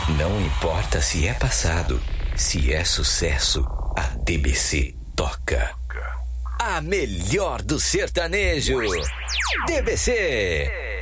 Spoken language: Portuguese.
Não importa se é passado, se é sucesso, a DBC toca. A melhor do sertanejo. DBC.